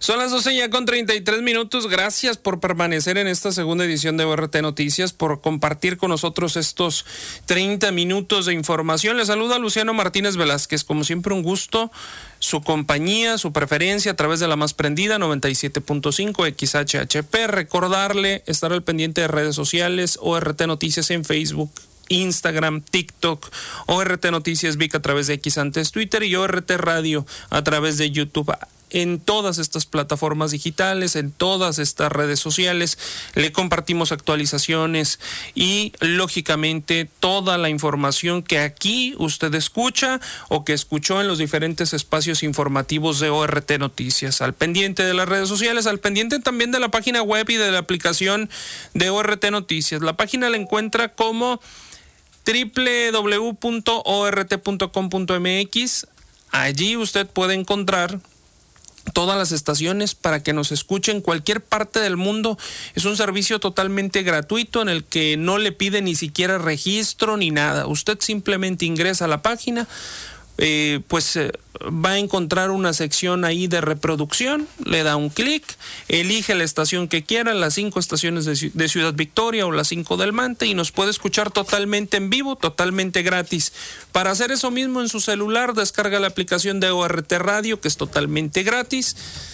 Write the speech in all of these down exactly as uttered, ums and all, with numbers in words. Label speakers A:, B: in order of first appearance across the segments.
A: Son las doce ya con treinta y tres minutos. Gracias por permanecer en esta segunda edición de O R T Noticias, por compartir con nosotros estos treinta minutos de información. Les saluda Luciano Martínez Velázquez. Como siempre, un gusto, su compañía, su preferencia a través de la más prendida, noventa y siete punto cinco X H H P. Recordarle estar al pendiente de redes sociales, O R T Noticias en Facebook, Instagram, TikTok, O R T Noticias Vic a través de X antes Twitter y O R T Radio a través de YouTube. En todas estas plataformas digitales, en todas estas redes sociales, le compartimos actualizaciones y, lógicamente, toda la información que aquí usted escucha o que escuchó en los diferentes espacios informativos de O R T Noticias. Al pendiente de las redes sociales, al pendiente también de la página web y de la aplicación de O R T Noticias. La página la encuentra como doble u doble u doble u punto o r t punto com punto m x. Allí usted puede encontrar todas las estaciones para que nos escuche en cualquier parte del mundo. Es un servicio totalmente gratuito en el que no le pide ni siquiera registro ni nada. Usted simplemente ingresa a la página, eh, pues eh, va a encontrar una sección ahí de reproducción, le da un clic, elige la estación que quiera, las cinco estaciones de, de Ciudad Victoria o las cinco del Mante, y nos puede escuchar totalmente en vivo, totalmente gratis. Para hacer eso mismo en su celular, descarga la aplicación de O R T Radio, que es totalmente gratis.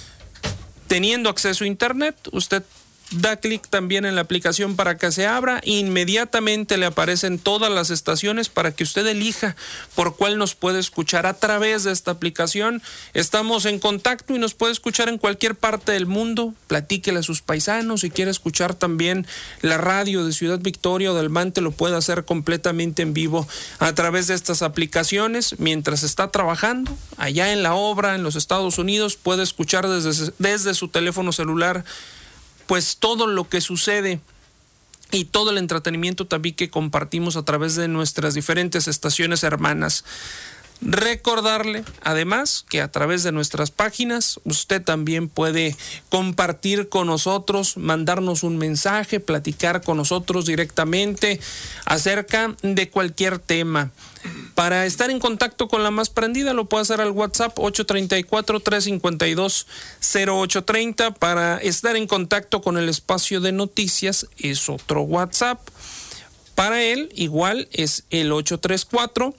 A: Teniendo acceso a internet, usted da clic también en la aplicación para que se abra. Inmediatamente le aparecen todas las estaciones para que usted elija por cuál nos puede escuchar a través de esta aplicación. Estamos en contacto y nos puede escuchar en cualquier parte del mundo. Platíquele a sus paisanos. Si quiere escuchar también la radio de Ciudad Victoria o del Mante, lo puede hacer completamente en vivo a través de estas aplicaciones. Mientras está trabajando allá en la obra en los Estados Unidos, puede escuchar desde, desde su teléfono celular pues todo lo que sucede y todo el entretenimiento también que compartimos a través de nuestras diferentes estaciones hermanas. Recordarle, además, que a través de nuestras páginas usted también puede compartir con nosotros, mandarnos un mensaje, platicar con nosotros directamente acerca de cualquier tema. Para estar en contacto con la más prendida lo puede hacer al WhatsApp ocho tres cuatro, tres cinco dos, cero ocho tres cero. Para estar en contacto con el espacio de noticias es otro WhatsApp. Para él igual es el ocho tres cuatro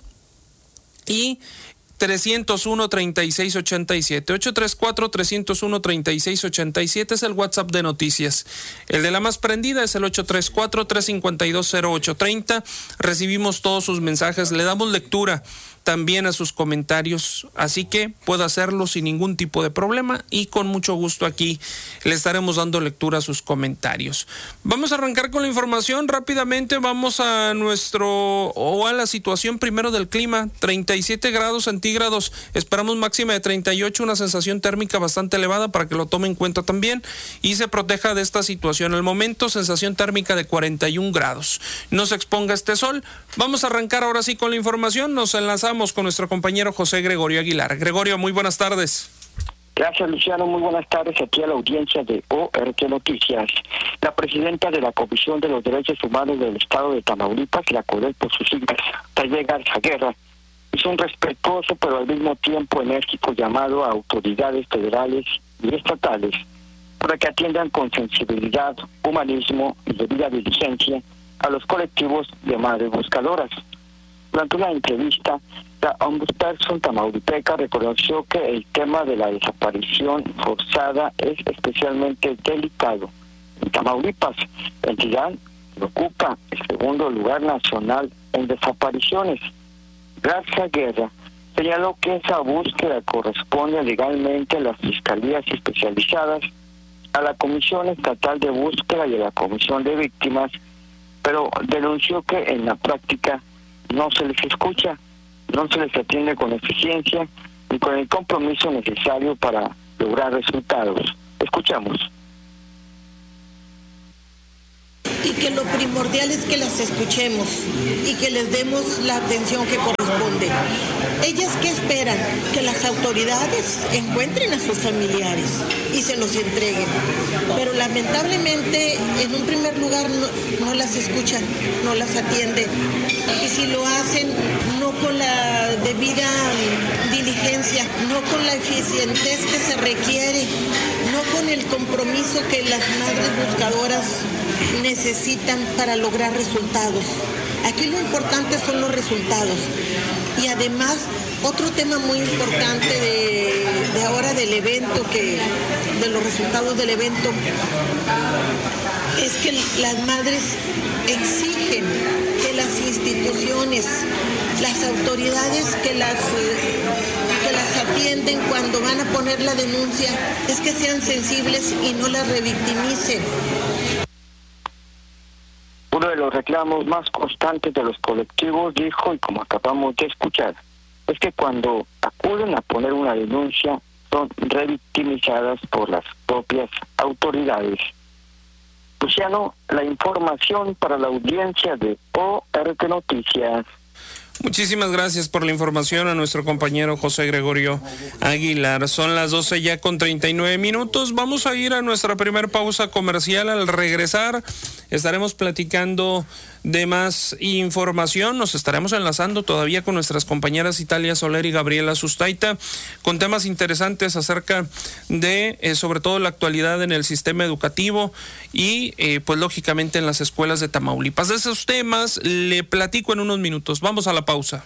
A: y trescientos uno, treinta y seis ochenta y siete. ocho tres cuatro, trescientos uno, treinta y seis ochenta y siete es el WhatsApp de noticias. El de la más prendida es el ocho tres cuatro, tres cinco dos, cero ocho tres cero. Recibimos todos sus mensajes, le damos lectura también a sus comentarios, así que puede hacerlo sin ningún tipo de problema y con mucho gusto aquí le estaremos dando lectura a sus comentarios. Vamos a arrancar con la información rápidamente. Vamos a nuestro o a la situación primero del clima. Treinta y siete grados centígrados, esperamos máxima de treinta y ocho, una sensación térmica bastante elevada para que lo tome en cuenta también y se proteja de esta situación. Al momento, sensación térmica de cuarenta y un grados. No se exponga este sol. Vamos a arrancar ahora sí con la información. Nos enlazamos con nuestro compañero José Gregorio Aguilar. Gregorio, muy buenas tardes.
B: Gracias, Luciano. Muy buenas tardes aquí a la audiencia de O R T Noticias. La presidenta de la Comisión de los Derechos Humanos del Estado de Tamaulipas, la CODEL por sus siglas, Talle Garza Guerra, hizo un respetuoso pero al mismo tiempo enérgico llamado a autoridades federales y estatales para que atiendan con sensibilidad, humanismo y debida diligencia a los colectivos de madres buscadoras. Durante una entrevista, la ombudsperson tamaulipeca reconoció que el tema de la desaparición forzada es especialmente delicado. En Tamaulipas, la entidad ocupa el segundo lugar nacional en desapariciones. Garza Guerra señaló que esa búsqueda corresponde legalmente a las fiscalías especializadas, a la Comisión Estatal de Búsqueda y a la Comisión de Víctimas, pero denunció que en la práctica no se les escucha, no se les atiende con eficiencia y con el compromiso necesario para lograr resultados. Escuchamos.
C: Y que lo primordial es que las escuchemos y que les demos la atención que corresponde. ¿Ellas qué esperan? Que las autoridades encuentren a sus familiares y se los entreguen. Pero lamentablemente, en un primer lugar, no, no las escuchan, no las atienden. Y si lo hacen, no con la debida diligencia, no con la eficientez que se requiere, no con el compromiso que las madres buscadoras necesitan para lograr resultados. Aquí lo importante son los resultados. Y además, otro tema muy importante de, de ahora del evento, que, de los resultados del evento, es que las madres exigen que las instituciones, las autoridades que las, que las atienden cuando van a poner la denuncia, es que sean sensibles y no las revictimicen.
B: Uno de los reclamos más constantes de los colectivos, dijo, y como acabamos de escuchar, es que cuando acuden a poner una denuncia son revictimizadas por las propias autoridades. Luciano, la información para la audiencia de O R T Noticias.
A: Muchísimas gracias por la información a nuestro compañero José Gregorio Aguilar. Son las doce ya con treinta y nueve minutos. Vamos a ir a nuestra primera pausa comercial. Al regresar estaremos platicando de más información. Nos estaremos enlazando todavía con nuestras compañeras Italia Soler y Gabriela Sustaita con temas interesantes acerca de, eh, sobre todo, la actualidad en el sistema educativo y, eh, pues, lógicamente en las escuelas de Tamaulipas. De esos temas le platico en unos minutos. Vamos a la pausa.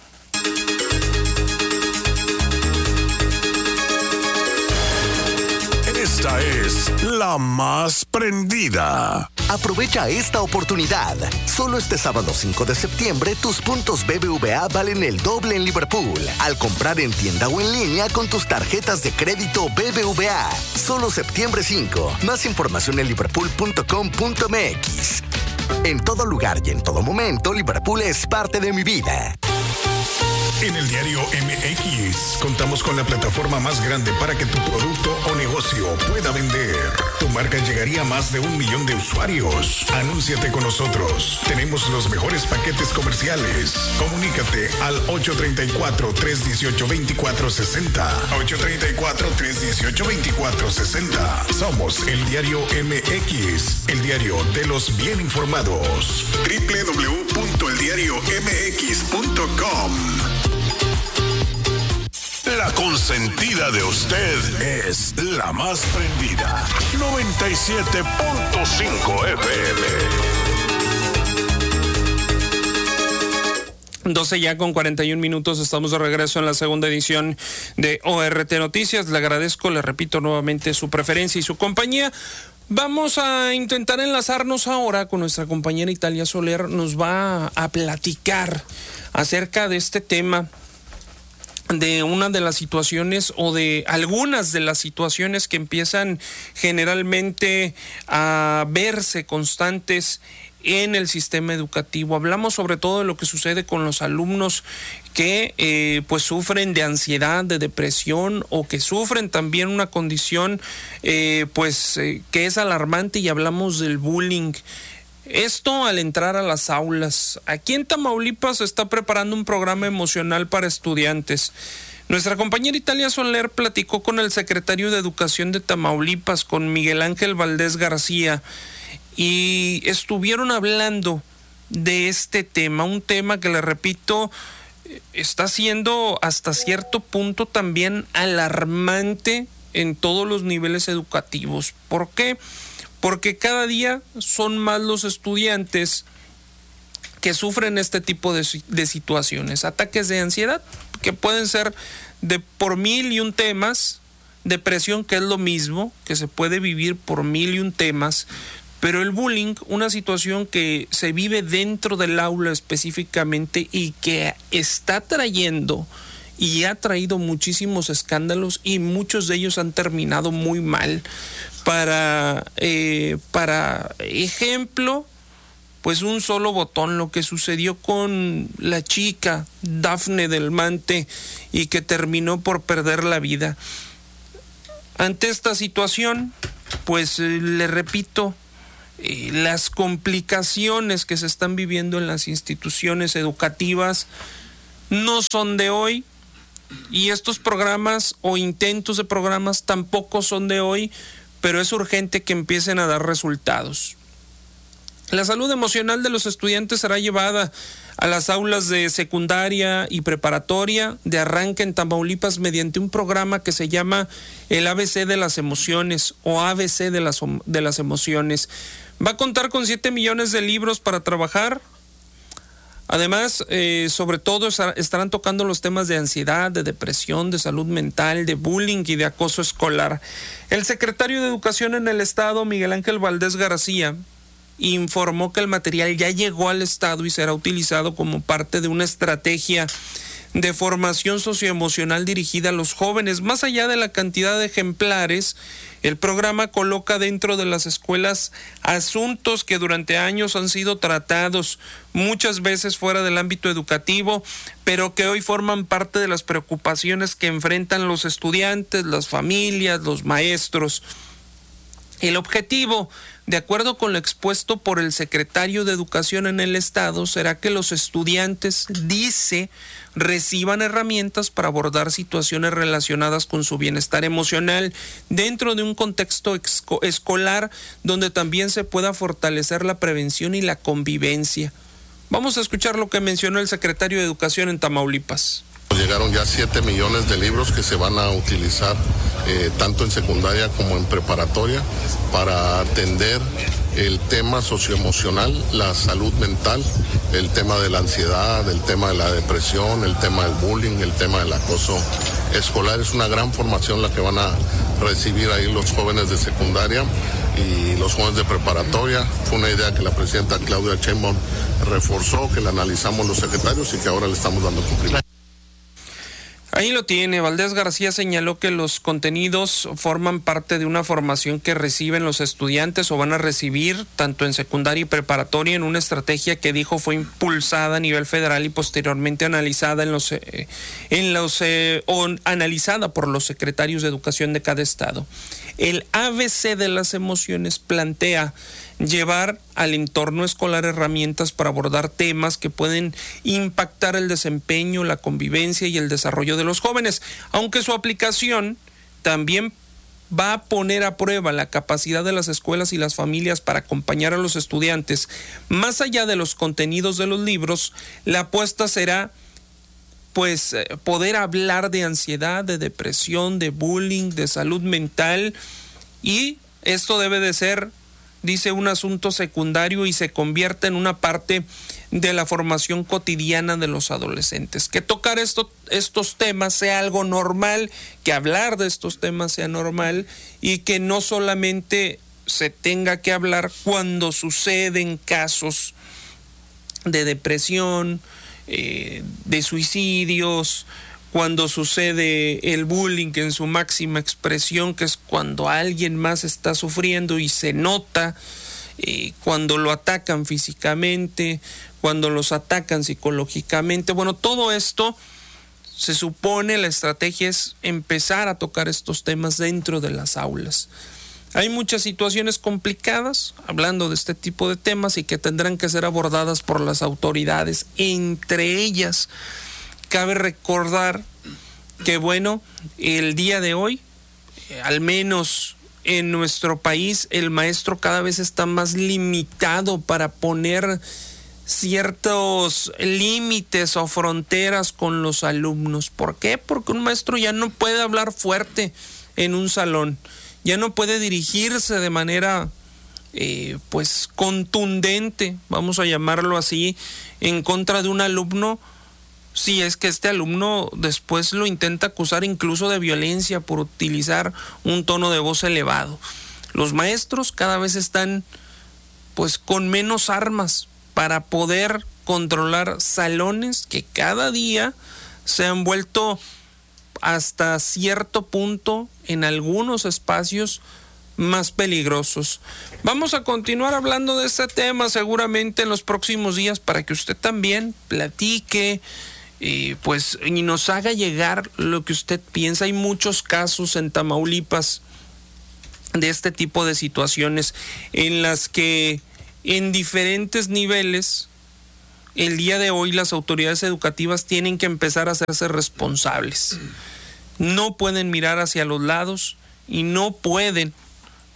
D: Esta es La Más Prendida.
E: Aprovecha esta oportunidad. Solo este sábado cinco de septiembre, tus puntos B B V A valen el doble en Liverpool al comprar en tienda o en línea con tus tarjetas de crédito B B V A. Solo septiembre cinco. Más información en liverpool punto com punto m x. En todo lugar y en todo momento, Liverpool es parte de mi vida.
D: En el diario M X contamos con la plataforma más grande para que tu producto o negocio pueda vender. Tu marca llegaría a más de un millón de usuarios. Anúnciate con nosotros. Tenemos los mejores paquetes comerciales. Comunícate al ocho tres cuatro, tres uno ocho, dos cuatro seis cero. ocho tres cuatro, tres uno ocho, dos cuatro seis cero. Somos el diario M X, el diario de los bien informados. doble u doble u doble u punto el diario m x punto com. La consentida de usted es la más prendida. noventa y siete punto cinco F M.
A: doce ya con cuarenta y un minutos, estamos de regreso en la segunda edición de O R T Noticias. Le agradezco, le repito nuevamente su preferencia y su compañía. Vamos a intentar enlazarnos ahora con nuestra compañera Italia Soler. Nos va a platicar acerca de este tema, de una de las situaciones o de algunas de las situaciones que empiezan generalmente a verse constantes en el sistema educativo. Hablamos sobre todo de lo que sucede con los alumnos que eh, pues sufren de ansiedad, de depresión, o que sufren también una condición eh, pues eh, que es alarmante, y hablamos del bullying. Esto al entrar a las aulas. Aquí en Tamaulipas se está preparando un programa emocional para estudiantes. Nuestra compañera Italia Soler platicó con el secretario de Educación de Tamaulipas, con Miguel Ángel Valdés García, y estuvieron hablando de este tema, un tema que, le repito, está siendo hasta cierto punto también alarmante en todos los niveles educativos. ¿Por qué? Porque cada día son más los estudiantes que sufren este tipo de, de situaciones, ataques de ansiedad, que pueden ser de por mil y un temas, depresión, que es lo mismo, que se puede vivir por mil y un temas, pero el bullying, una situación que se vive dentro del aula específicamente y que está trayendo y ha traído muchísimos escándalos, y muchos de ellos han terminado muy mal. Para, eh, para ejemplo, pues un solo botón, lo que sucedió con la chica Dafne Del Mante, y que terminó por perder la vida. Ante esta situación, pues eh, le repito, eh, las complicaciones que se están viviendo en las instituciones educativas no son de hoy, y estos programas o intentos de programas tampoco son de hoy, pero es urgente que empiecen a dar resultados. La salud emocional de los estudiantes será llevada a las aulas de secundaria y preparatoria de arranque en Tamaulipas mediante un programa que se llama el A B C de las emociones o A B C de las, de las emociones. Va a contar con siete millones de libros para trabajar. Además, eh, sobre todo estarán tocando los temas de ansiedad, de depresión, de salud mental, de bullying y de acoso escolar. El secretario de Educación en el Estado, Miguel Ángel Valdés García, informó que el material ya llegó al Estado y será utilizado como parte de una estrategia de formación socioemocional dirigida a los jóvenes. Más allá de la cantidad de ejemplares, el programa coloca dentro de las escuelas asuntos que durante años han sido tratados, muchas veces fuera del ámbito educativo, pero que hoy forman parte de las preocupaciones que enfrentan los estudiantes, las familias, los maestros. El objetivo, de acuerdo con lo expuesto por el secretario de Educación en el Estado, será que los estudiantes, dice, reciban herramientas para abordar situaciones relacionadas con su bienestar emocional dentro de un contexto escolar donde también se pueda fortalecer la prevención y la convivencia. Vamos a escuchar lo que mencionó el secretario de Educación en Tamaulipas.
F: Llegaron ya siete millones de libros que se van a utilizar eh, tanto en secundaria como en preparatoria para atender el tema socioemocional, la salud mental, el tema de la ansiedad, el tema de la depresión, el tema del bullying, el tema del acoso escolar. Es una gran formación la que van a recibir ahí los jóvenes de secundaria y los jóvenes de preparatoria. Fue una idea que la presidenta Claudia Sheinbaum reforzó, que la analizamos los secretarios y que ahora le estamos dando cumplimiento.
A: Ahí lo tiene. Valdés García señaló que los contenidos forman parte de una formación que reciben los estudiantes o van a recibir tanto en secundaria y preparatoria en una estrategia que dijo fue impulsada a nivel federal y posteriormente analizada en los eh, en los eh, o analizada por los secretarios de educación de cada estado. El A B C de las emociones plantea llevar al entorno escolar herramientas para abordar temas que pueden impactar el desempeño, la convivencia y el desarrollo de los jóvenes, aunque su aplicación también va a poner a prueba la capacidad de las escuelas y las familias para acompañar a los estudiantes. Más allá de los contenidos de los libros, la apuesta será pues poder hablar de ansiedad, de depresión, de bullying, de salud mental, y esto debe de ser, dice, un asunto secundario y se convierte en una parte de la formación cotidiana de los adolescentes. Que tocar esto, estos temas sea algo normal, que hablar de estos temas sea normal y que no solamente se tenga que hablar cuando suceden casos de depresión, eh, de suicidios, cuando sucede el bullying en su máxima expresión, que es cuando alguien más está sufriendo y se nota, eh, cuando lo atacan físicamente, cuando los atacan psicológicamente. Bueno, todo esto se supone, la estrategia es empezar a tocar estos temas dentro de las aulas. Hay muchas situaciones complicadas hablando de este tipo de temas y que tendrán que ser abordadas por las autoridades. Entre ellas, cabe recordar que, bueno, el día de hoy, eh, al menos en nuestro país, el maestro cada vez está más limitado para poner ciertos límites o fronteras con los alumnos. ¿Por qué? Porque un maestro ya no puede hablar fuerte en un salón, ya no puede dirigirse de manera eh, pues contundente, vamos a llamarlo así, en contra de un alumno, si es que este alumno después lo intenta acusar incluso de violencia por utilizar un tono de voz elevado. Los maestros cada vez están pues con menos armas para poder controlar salones que cada día se han vuelto hasta cierto punto en algunos espacios más peligrosos. Vamos a continuar hablando de este tema seguramente en los próximos días para que usted también platique y pues y nos haga llegar lo que usted piensa. Hay muchos casos en Tamaulipas de este tipo de situaciones en las que en diferentes niveles el día de hoy las autoridades educativas tienen que empezar a hacerse responsables. No pueden mirar hacia los lados y no pueden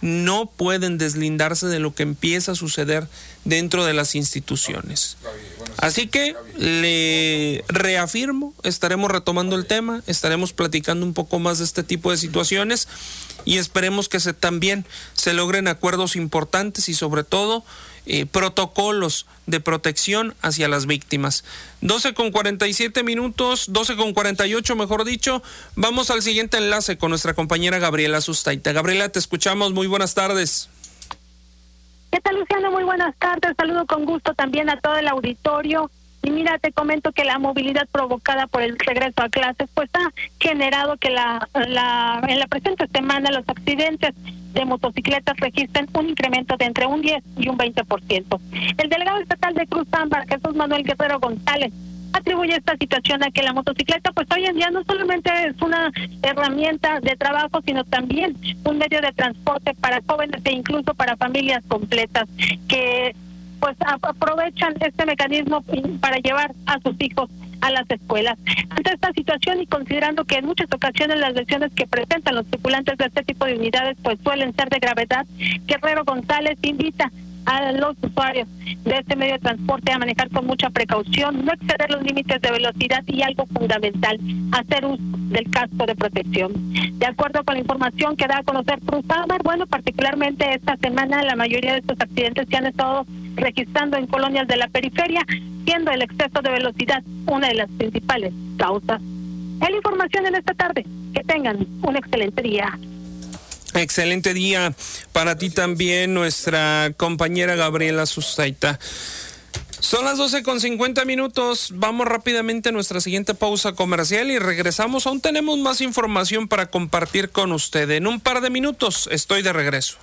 A: no pueden deslindarse de lo que empieza a suceder dentro de las instituciones. Así que le reafirmo, estaremos retomando el tema, estaremos platicando un poco más de este tipo de situaciones y esperemos que se, también se logren acuerdos importantes y sobre todo eh, protocolos de protección hacia las víctimas. doce con cuarenta y siete minutos, doce con cuarenta y ocho mejor dicho, vamos al siguiente enlace con nuestra compañera Gabriela Sustaita. Gabriela, te escuchamos, muy buenas tardes.
G: ¿Qué tal, Luciano? Muy buenas tardes, saludo con gusto también a todo el auditorio. Y mira, te comento que la movilidad provocada por el regreso a clases pues ha generado que la, la en la presente semana los accidentes de motocicletas registren un incremento de entre un diez y un veinte por ciento. El delegado estatal de Cruz Ámbar, Jesús Manuel Guerrero González, atribuye esta situación a que la motocicleta pues hoy en día no solamente es una herramienta de trabajo, sino también un medio de transporte para jóvenes e incluso para familias completas que pues aprovechan este mecanismo para llevar a sus hijos a las escuelas. Ante esta situación y considerando que en muchas ocasiones las lesiones que presentan los tripulantes de este tipo de unidades pues suelen ser de gravedad, Guerrero González invita a los usuarios de este medio de transporte a manejar con mucha precaución, no exceder los límites de velocidad y algo fundamental, hacer uso del casco de protección. De acuerdo con la información que da a conocer Cruz Ámbar, bueno, particularmente esta semana la mayoría de estos accidentes se han estado registrando en colonias de la periferia, siendo el exceso de velocidad una de las principales causas. Es la información en esta tarde. Que tengan un excelente día.
A: Excelente día para ti también, nuestra compañera Gabriela Sustaita. Son las doce con cincuenta minutos. Vamos rápidamente a nuestra siguiente pausa comercial y regresamos. Aún tenemos más información para compartir con usted. En un par de minutos estoy de regreso.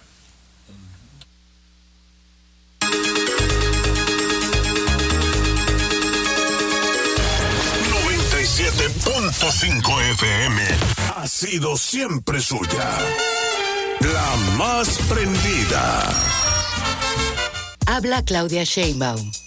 D: noventa y siete punto cinco F M ha sido siempre suya. La más prendida.
H: Habla Claudia Sheinbaum.